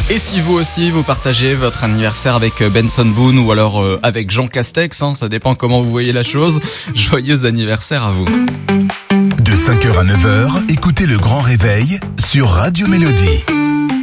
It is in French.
Et si vous aussi, vous partagez votre anniversaire avec Benson Boone ou alors avec Jean Castex, ça dépend comment vous voyez la chose, joyeux anniversaire à vous. De 5h à 9h, écoutez le Grand Réveil sur Radio Mélodie.